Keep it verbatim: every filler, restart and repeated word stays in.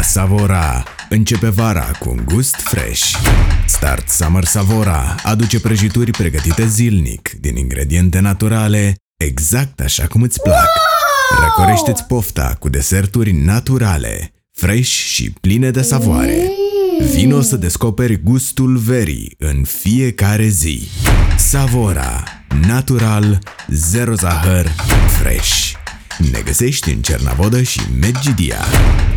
Savora. Începe vara cu un gust fresh. Start Summer Savora aduce prăjituri pregătite zilnic din ingrediente naturale, exact așa cum îți plac. Răcorește-ți pofta cu deserturi naturale, fresh și pline de savoare. Vino să descoperi gustul verii în fiecare zi. Savora. Natural, zero zahăr, fresh. Ne găsești în Cernavodă și Medgidia.